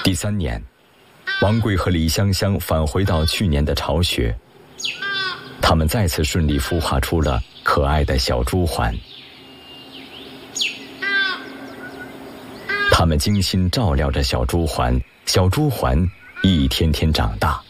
第3年，王贵和李香香返回到去年的巢穴，他们再次顺利孵化出了可爱的小朱鹮。他们精心照料着小朱鹮，小朱鹮一天天长大。